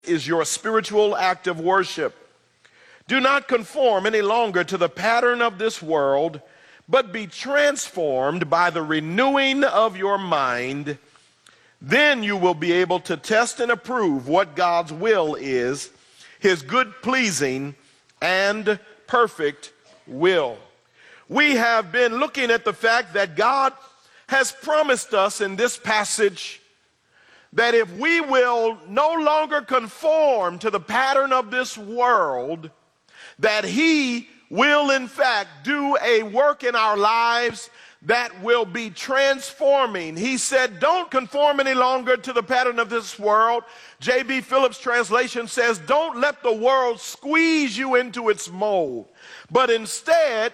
is your spiritual act of worship. Do not conform any longer to the pattern of this world, but be transformed by the renewing of your mind. Then you will be able to test and approve what God's will is, his good, pleasing, and perfect will. We have been looking at the fact that God has promised us in this passage that if we will no longer conform to the pattern of this world, that he will in fact do a work in our lives that will be transforming. He said, don't conform any longer to the pattern of this world. J.B. Phillips' translation says, don't let the world squeeze you into its mold. But instead,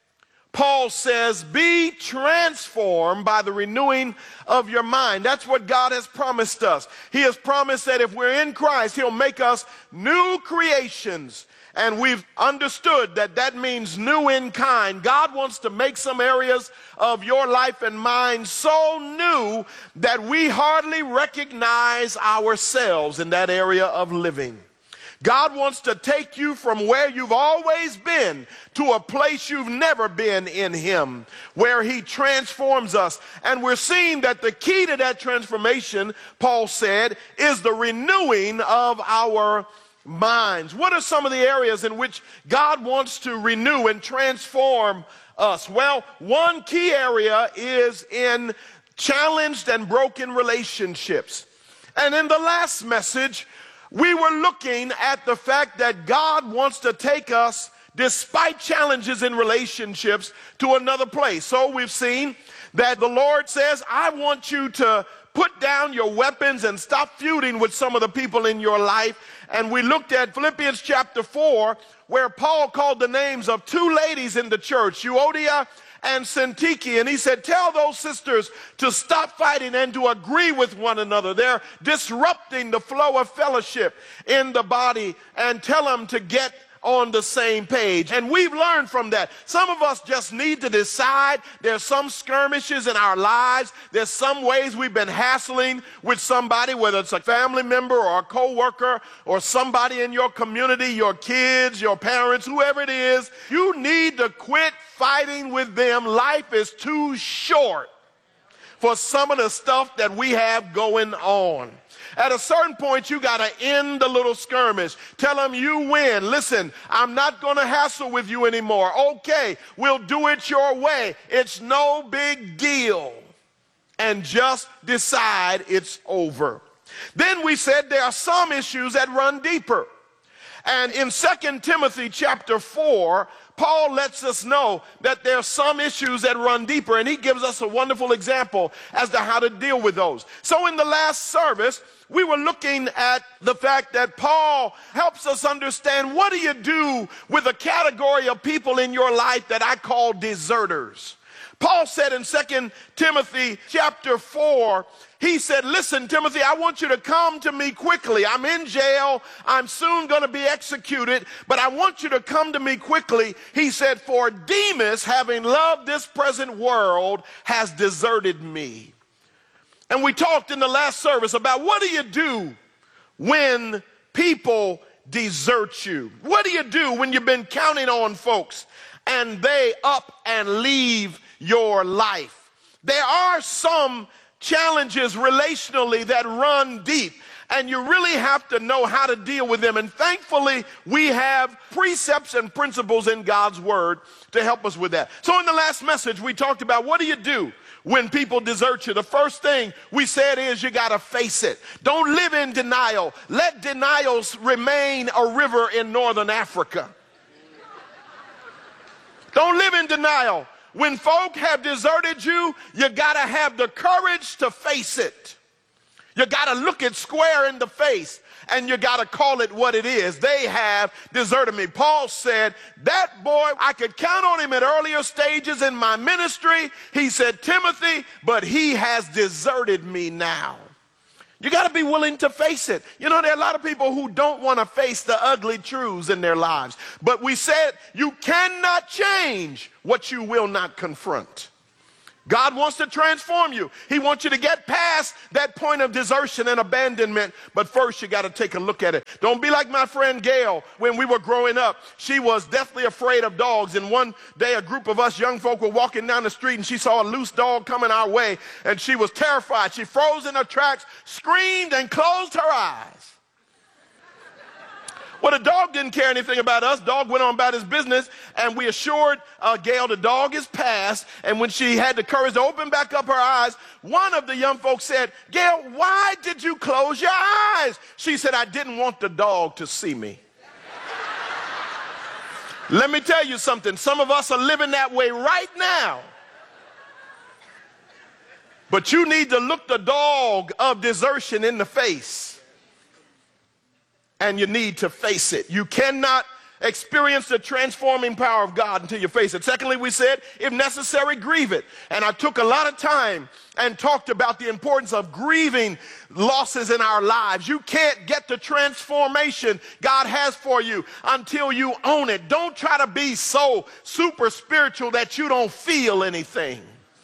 Paul says, be transformed by the renewing of your mind. That's what God has promised us. He has promised that if we're in Christ, he'll make us new creations. And we've understood that that means new in kind. God wants to make some areas of your life and mine so new that we hardly recognize ourselves in that area of living. God wants to take you from where you've always been to a place you've never been in him, where he transforms us. And we're seeing that the key to that transformation, Paul said, is the renewing of our minds. What are some of the areas in which God wants to renew and transform us? Well, one key area is in challenged and broken relationships. And in the last message, we were looking at the fact that God wants to take us, despite challenges in relationships, to another place. So we've seen that the Lord says, I want you to put down your weapons and stop feuding with some of the people in your life. And we looked at Philippians chapter 4, where Paul called the names of two ladies in the church, Euodia and Syntyche, and he said, tell those sisters to stop fighting and to agree with one another. They're disrupting the flow of fellowship in the body, and tell them to get on the same page. And we've learned from that. Some of us just need to decide. There's some skirmishes in our lives. There's some ways we've been hassling with somebody, whether it's a family member or a co-worker or somebody in your community, your kids, your parents, whoever it is. You need to quit fighting with them. Life is too short for some of the stuff that we have going on. At a certain point, you got to end the little skirmish. Tell them you win. Listen, I'm not going to hassle with you anymore. Okay, we'll do it your way. It's no big deal. And just decide it's over. Then we said there are some issues that run deeper. And in 2 Timothy chapter 4, Paul lets us know that there are some issues that run deeper, and he gives us a wonderful example as to how to deal with those. So in the last service, we were looking at the fact that Paul helps us understand, what do you do with a category of people in your life that I call deserters? Paul said in 2 Timothy chapter 4, he said, listen, Timothy, I want you to come to me quickly. I'm in jail. I'm soon going to be executed, but I want you to come to me quickly. He said, for Demas, having loved this present world, has deserted me. And we talked in the last service about, what do you do when people desert you? What do you do when you've been counting on folks and they up and leave your life? There are some challenges relationally that run deep, and you really have to know how to deal with them. And thankfully, we have precepts and principles in God's word to help us with that. So in the last message, we talked about, what do you do when people desert you? The first thing we said is you got to face it. Don't live in denial. Let denials remain a river in northern Africa. Don't live in denial. When folk have deserted you, you got to have the courage to face it. You got to look it square in the face, and you got to call it what it is. They have deserted me. Paul said, that boy, I could count on him at earlier stages in my ministry. He said, Timothy, but he has deserted me now. You got to be willing to face it. You know, there are a lot of people who don't want to face the ugly truths in their lives. But we said you cannot change what you will not confront. God wants to transform you. He wants you to get past that point of desertion and abandonment. But first, you got to take a look at it. Don't be like my friend Gail when we were growing up. She was deathly afraid of dogs. And one day, a group of us young folk were walking down the street, and she saw a loose dog coming our way. And she was terrified. She froze in her tracks, screamed, and closed her eyes. Well, the dog didn't care anything about us. Dog went on about his business, and we assured Gail the dog is past. And when she had the courage to open back up her eyes, one of the young folks said, "Gail, why did you close your eyes?" She said, "I didn't want the dog to see me." Let me tell you something. Some of us are living that way right now. But you need to look the dog of desertion in the face. And you need to face it. You cannot experience the transforming power of God until you face it. Secondly, we said, if necessary, grieve it. And I took a lot of time and talked about the importance of grieving losses in our lives. You can't get the transformation God has for you until you own it. Don't try to be so super spiritual that you don't feel anything.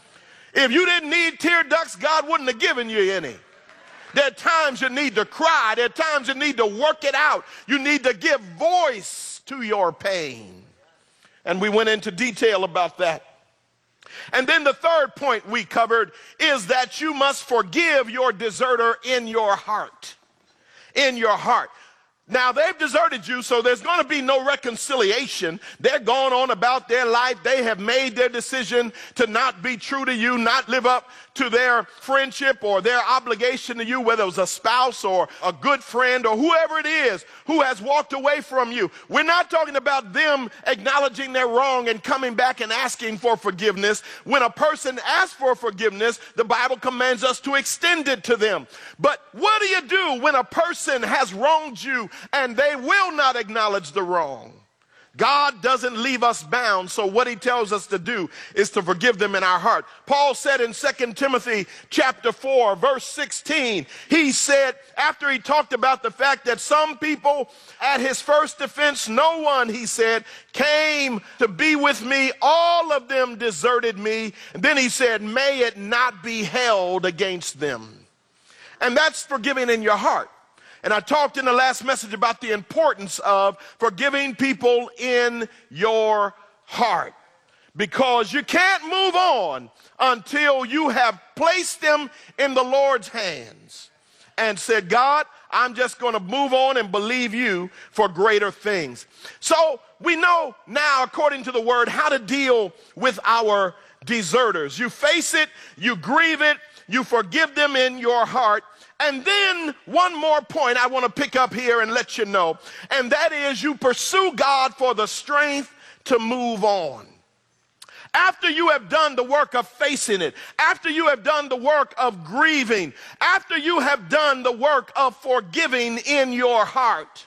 If you didn't need tear ducts, God wouldn't have given you any. There are times you need to cry. There are times you need to work it out. You need to give voice to your pain. And we went into detail about that. And then the third point we covered is that you must forgive your deserter in your heart. In your heart. Now, they've deserted you, so there's going to be no reconciliation. They're going on about their life. They have made their decision to not be true to you, not live up to their friendship or their obligation to you, whether it was a spouse or a good friend or whoever it is who has walked away from you. We're not talking about them acknowledging their wrong and coming back and asking for forgiveness. When a person asks for forgiveness, the Bible commands us to extend it to them. But what do you do when a person has wronged you and they will not acknowledge the wrong? God doesn't leave us bound, so what he tells us to do is to forgive them in our heart. Paul said in 2 Timothy chapter 4, verse 16, he said, after he talked about the fact that some people at his first defense, no one, he said, came to be with me. All of them deserted me. And then he said, may it not be held against them. And that's forgiving in your heart. And I talked in the last message about the importance of forgiving people in your heart. Because you can't move on until you have placed them in the Lord's hands and said, God, I'm just going to move on and believe you for greater things. So we know now, according to the word, how to deal with our deserters. You face it, you grieve it, you forgive them in your heart. And then one more point I want to pick up here and let you know, and that is you pursue God for the strength to move on. After you have done the work of facing it, after you have done the work of grieving, after you have done the work of forgiving in your heart,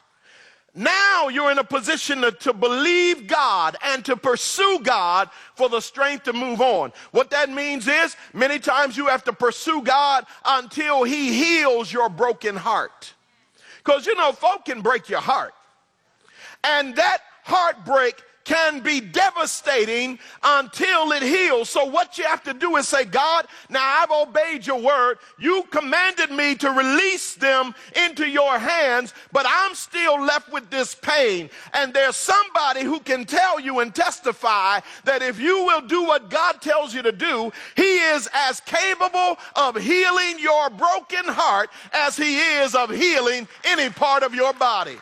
now you're in a position to believe God and to pursue God for the strength to move on. What that means is many times you have to pursue God until he heals your broken heart. Because, you know, folk can break your heart. And that heartbreak can be devastating until it heals. So what you have to do is say, God, now I've obeyed your word. You commanded me to release them into your hands, but I'm still left with this pain. And there's somebody who can tell you and testify that if you will do what God tells you to do, he is as capable of healing your broken heart as he is of healing any part of your body.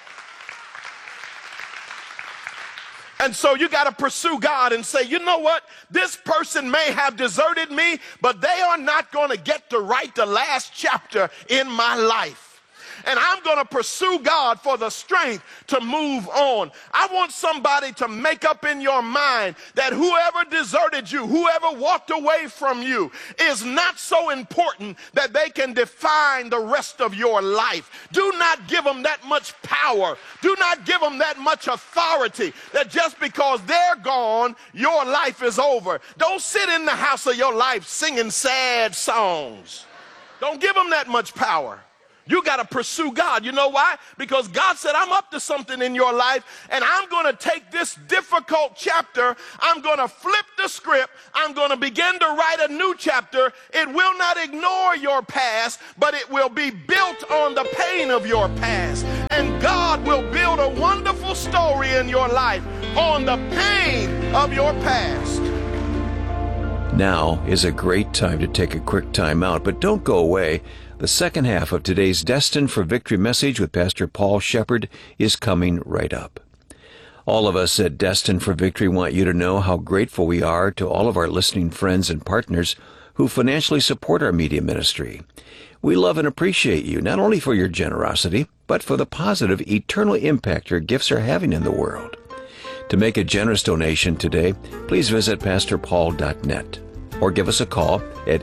And so you got to pursue God and say, you know what? This person may have deserted me, but they are not going to get to write the last chapter in my life. And I'm going to pursue God for the strength to move on. I want somebody to make up in your mind that whoever deserted you, whoever walked away from you, is not so important that they can define the rest of your life. Do not give them that much power. Do not give them that much authority that just because they're gone, your life is over. Don't sit in the house of your life singing sad songs. Don't give them that much power. You got to pursue God. You know why? Because God said, I'm up to something in your life, and I'm going to take this difficult chapter, I'm going to flip the script, I'm going to begin to write a new chapter. It will not ignore your past, but it will be built on the pain of your past. And God will build a wonderful story in your life on the pain of your past. Now is a great time to take a quick time out, but don't go away. The second half of today's Destined for Victory message with Pastor Paul Shepherd is coming right up. All of us at Destined for Victory want you to know how grateful we are to all of our listening friends and partners who financially support our media ministry. We love and appreciate you not only for your generosity, but for the positive, eternal impact your gifts are having in the world. To make a generous donation today, please visit pastorpaul.net or give us a call at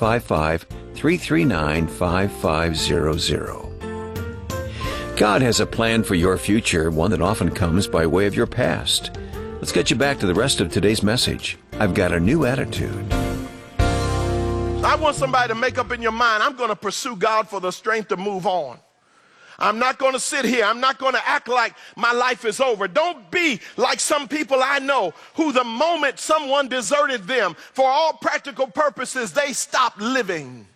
855-339-5500. God has a plan for your future, one that often comes by way of your past. Let's get you back to the rest of today's message. I've got a new attitude. I want somebody to make up in your mind, I'm going to pursue God for the strength to move on. I'm not going to sit here. I'm not going to act like my life is over. Don't be like some people I know who the moment someone deserted them, for all practical purposes, they stopped living.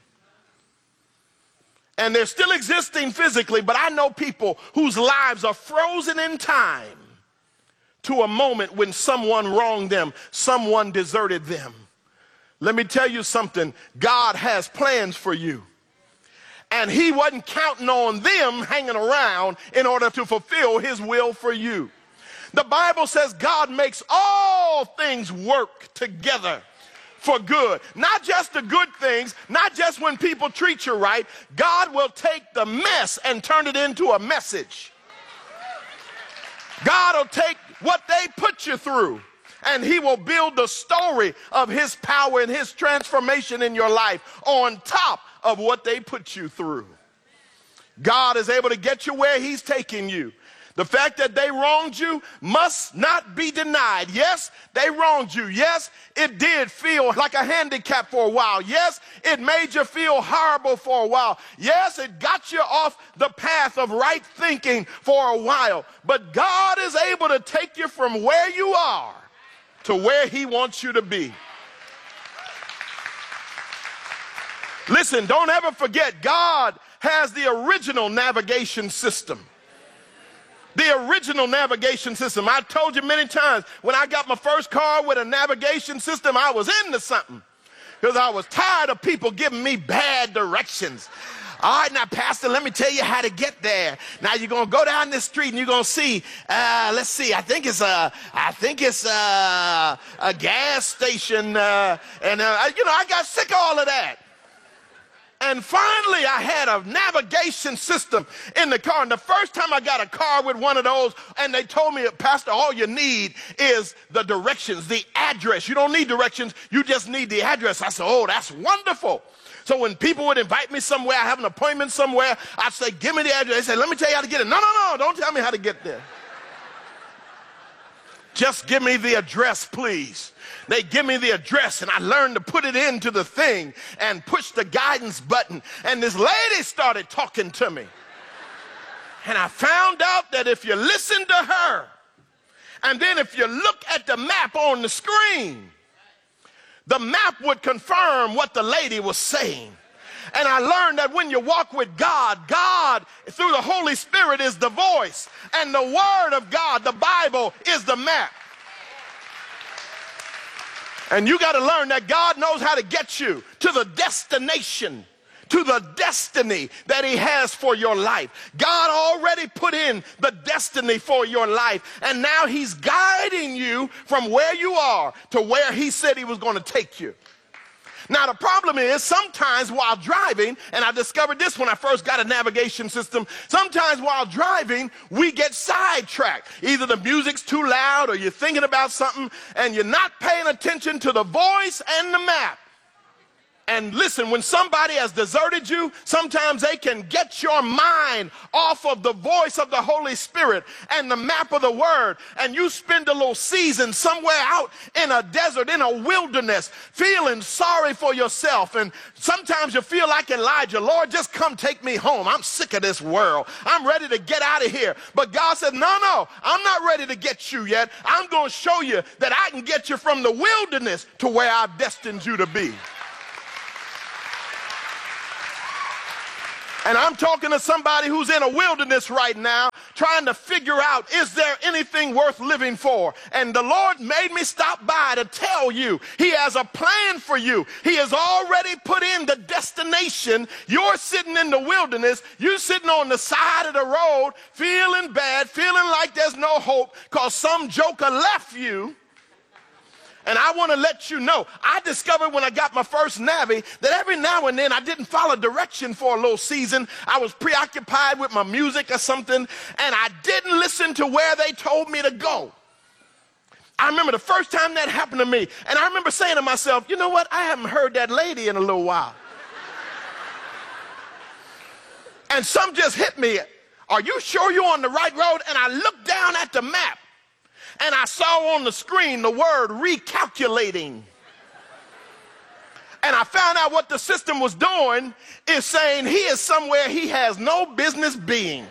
And they're still existing physically, but I know people whose lives are frozen in time to a moment when someone wronged them, someone deserted them. Let me tell you something. God has plans for you. And he wasn't counting on them hanging around in order to fulfill his will for you. The Bible says God makes all things work together for good. Not just the good things, not just when people treat you right. God will take the mess and turn it into a message. God will take what they put you through, and he will build the story of his power and his transformation in your life on top of what they put you through. God is able to get you where he's taking you. The fact that they wronged you must not be denied. Yes, they wronged you. Yes, it did feel like a handicap for a while. Yes, it made you feel horrible for a while. Yes, it got you off the path of right thinking for a while. But God is able to take you from where you are to where he wants you to be. Listen, don't ever forget, God has the original navigation system. The original navigation system. I told you many times, when I got my first car with a navigation system, I was into something, because I was tired of people giving me bad directions. All right, now, Pastor, let me tell you how to get there. Now, you're going to go down this street and you're going to see, let's see, I think it's a gas station. I got sick of all of that. And finally, I had a navigation system in the car. And the first time I got a car with one of those, and they told me, Pastor, all you need is the directions, the address. You don't need directions. You just need the address. I said, oh, that's wonderful. So when people would invite me somewhere, I have an appointment somewhere, I'd say, give me the address. They say, let me tell you how to get it. No, don't tell me how to get there. Just give me the address, please. They give me the address, and I learned to put it into the thing and push the guidance button. And this lady started talking to me. And I found out that if you listen to her, and then if you look at the map on the screen, the map would confirm what the lady was saying. And I learned that when you walk with God, God, through the Holy Spirit, is the voice. And the Word of God, the Bible, is the map. And you got to learn that God knows how to get you to the destination, to the destiny that he has for your life. God already put in the destiny for your life. And now he's guiding you from where you are to where he said he was going to take you. Now, the problem is sometimes while driving, and I discovered this when I first got a navigation system, sometimes while driving, we get sidetracked. Either the music's too loud or you're thinking about something and you're not paying attention to the voice and the map. And listen, when somebody has deserted you, sometimes they can get your mind off of the voice of the Holy Spirit and the map of the Word, and you spend a little season somewhere out in a desert, in a wilderness, feeling sorry for yourself. And sometimes you feel like Elijah, Lord, just come take me home. I'm sick of this world. I'm ready to get out of here. But God said, no, I'm not ready to get you yet. I'm going to show you that I can get you from the wilderness to where I've destined you to be. And I'm talking to somebody who's in a wilderness right now, trying to figure out, is there anything worth living for? And the Lord made me stop by to tell you, He has a plan for you. He has already put in the destination. You're sitting in the wilderness. You're sitting on the side of the road, feeling bad, feeling like there's no hope because some joker left you. And I want to let you know, I discovered when I got my first Navy that every now and then I didn't follow direction for a little season. I was preoccupied with my music or something, and I didn't listen to where they told me to go. I remember the first time that happened to me, and I remember saying to myself, you know what? I haven't heard that lady in a little while. And some just hit me. Are you sure you're on the right road? And I looked down at the map. And I saw on the screen the word recalculating. And I found out what the system was doing is saying he is somewhere he has no business being.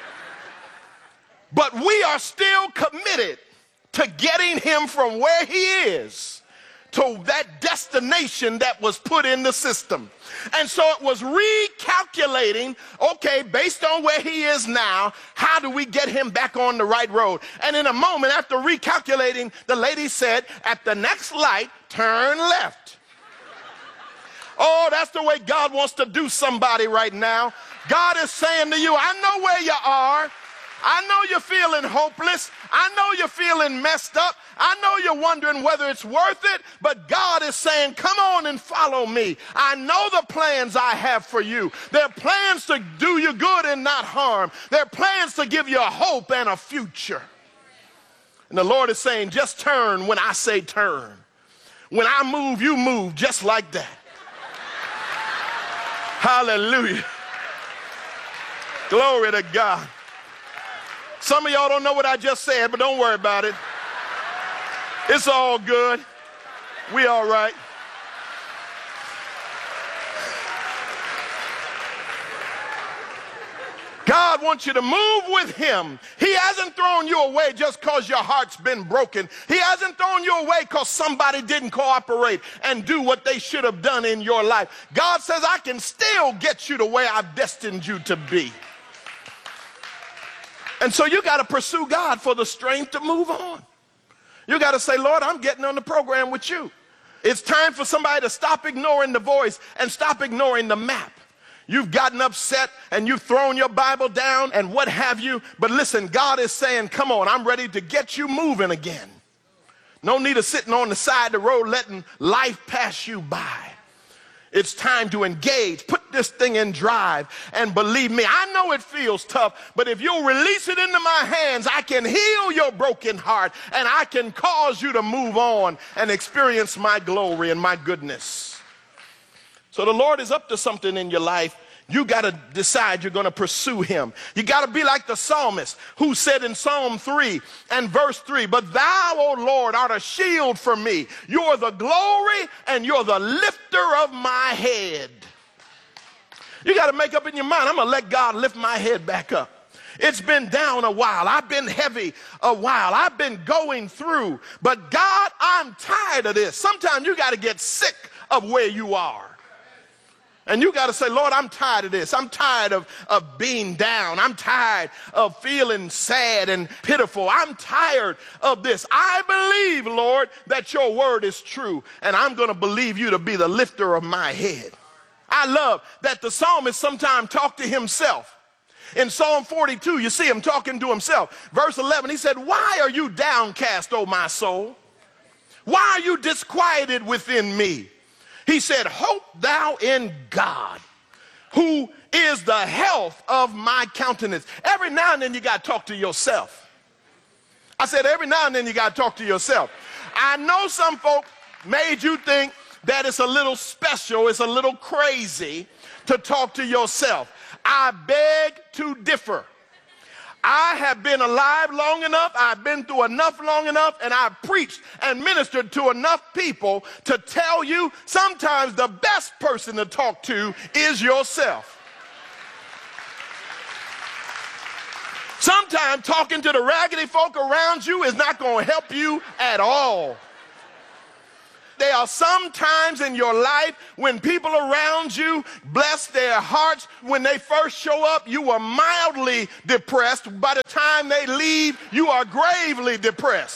But we are still committed to getting him from where he is to that destination that was put in the system. And so it was recalculating, okay, based on where he is now, how do we get him back on the right road? And in a moment after recalculating, the lady said, at the next light, turn left. Oh, that's the way God wants to do somebody right now. God is saying to you, I know where you are. I know you're feeling hopeless. I know you're feeling messed up. I know you're wondering whether it's worth it, but God is saying, come on and follow me. I know the plans I have for you. They're plans to do you good and not harm. They're plans to give you a hope and a future. And the Lord is saying, just turn when I say turn. When I move, you move just like that. Hallelujah. Glory to God. Some of y'all don't know what I just said, but don't worry about it. It's all good. We all right. God wants you to move with him. He hasn't thrown you away just because your heart's been broken. He hasn't thrown you away because somebody didn't cooperate and do what they should have done in your life. God says, I can still get you to where I've destined you to be. And so you got to pursue God for the strength to move on. You got to say, Lord, I'm getting on the program with you. It's time for somebody to stop ignoring the voice and stop ignoring the map. You've gotten upset and you've thrown your Bible down and what have you. But listen, God is saying, come on, I'm ready to get you moving again. No need of sitting on the side of the road letting life pass you by. It's time to engage, put this thing in drive, and believe me, I know it feels tough, but if you'll release it into my hands, I can heal your broken heart, and I can cause you to move on and experience my glory and my goodness. So the Lord is up to something in your life. You got to decide you're going to pursue him. You got to be like the psalmist who said in Psalm 3 and verse 3, but thou, O Lord, art a shield for me. You're the glory and you're the lifter of my head. You got to make up in your mind, I'm going to let God lift my head back up. It's been down a while. I've been heavy a while. I've been going through. But God, I'm tired of this. Sometimes you got to get sick of where you are. And you got to say, Lord, I'm tired of this. I'm tired of being down. I'm tired of feeling sad and pitiful. I'm tired of this. I believe, Lord, that your word is true. And I'm going to believe you to be the lifter of my head. I love that the psalmist sometimes talked to himself. In Psalm 42, you see him talking to himself. Verse 11, he said, why are you downcast, O my soul? Why are you disquieted within me? He said, hope thou in God, who is the health of my countenance. Every now and then you got to talk to yourself. I said, every now and then you got to talk to yourself. I know some folk made you think that it's a little special, it's a little crazy to talk to yourself. I beg to differ. I have been alive long enough, I've been through enough long enough, and I've preached and ministered to enough people to tell you sometimes the best person to talk to is yourself. Sometimes talking to the raggedy folk around you is not going to help you at all. There are some times in your life when people around you, bless their hearts, when they first show up, you were mildly depressed. By the time they leave, you are gravely depressed.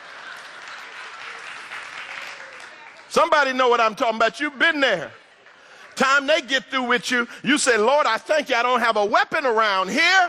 Somebody know what I'm talking about. You've been there. Time they get through with you, you say, Lord, I thank you I don't have a weapon around here.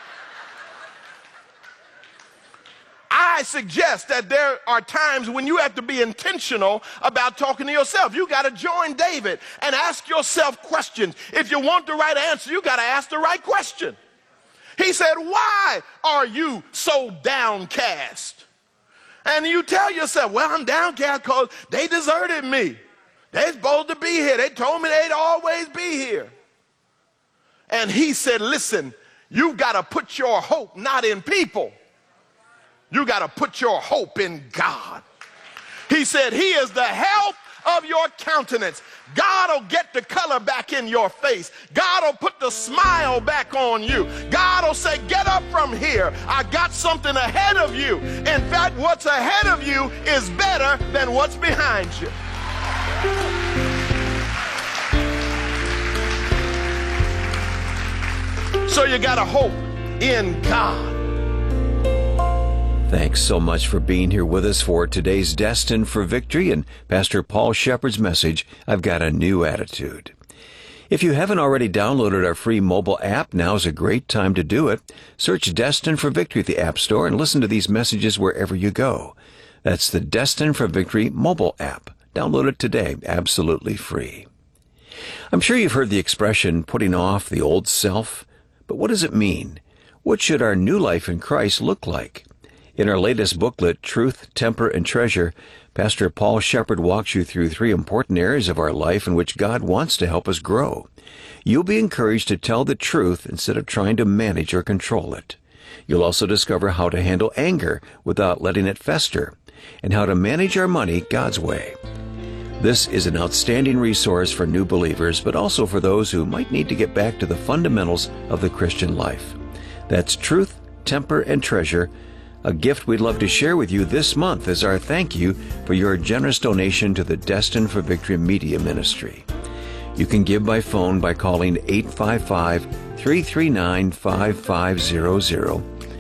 I suggest that there are times when you have to be intentional about talking to yourself. You got to join David and ask yourself questions. If you want the right answer, you got to ask the right question. He said, why are you so downcast? And you tell yourself, well, I'm downcast because they deserted me. They're supposed to be here. They told me they'd always be here. And he said, listen, you've got to put your hope not in people. You got to put your hope in God. He said, he is the health of your countenance. God will get the color back in your face. God will put the smile back on you. God will say, get up from here. I got something ahead of you. In fact, what's ahead of you is better than what's behind you. So you got to hope in God. Thanks so much for being here with us for today's Destined for Victory and Pastor Paul Shepard's message, I've Got a New Attitude. If you haven't already downloaded our free mobile app, now's a great time to do it. Search Destined for Victory at the App Store and listen to these messages wherever you go. That's the Destined for Victory mobile app. Download it today, absolutely free. I'm sure you've heard the expression, putting off the old self. But what does it mean? What should our new life in Christ look like? In our latest booklet, Truth, Temper, and Treasure, Pastor Paul Shepard walks you through 3 important areas of our life in which God wants to help us grow. You'll be encouraged to tell the truth instead of trying to manage or control it. You'll also discover how to handle anger without letting it fester, and how to manage our money God's way. This is an outstanding resource for new believers, but also for those who might need to get back to the fundamentals of the Christian life. That's Truth, Temper, and Treasure, a gift we'd love to share with you this month as our thank you for your generous donation to the Destined for Victory Media Ministry. You can give by phone by calling 855-339-5500,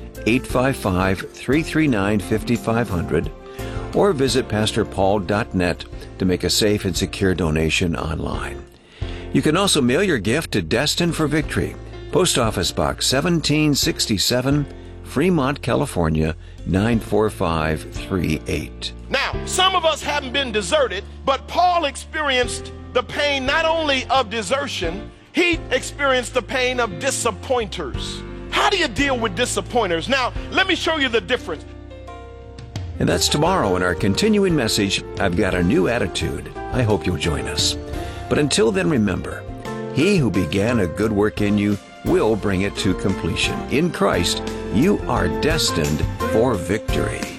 855-339-5500, or visit pastorpaul.net to make a safe and secure donation online. You can also mail your gift to Destined for Victory, Post Office Box 1767, Fremont, California, 94538. Now, some of us haven't been deserted, but Paul experienced the pain not only of desertion, he experienced the pain of disappointers. How do you deal with disappointers? Now, let me show you the difference. And that's tomorrow in our continuing message, I've Got a New Attitude. I hope you'll join us. But until then, remember, he who began a good work in you will bring it to completion. In Christ, you are destined for victory.